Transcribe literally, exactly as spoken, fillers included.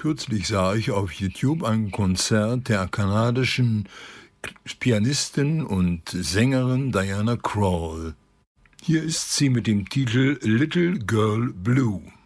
Kürzlich sah ich auf YouTube ein Konzert der kanadischen Pianistin und Sängerin Diana Krall. Hier ist sie mit dem Titel Little Girl Blue.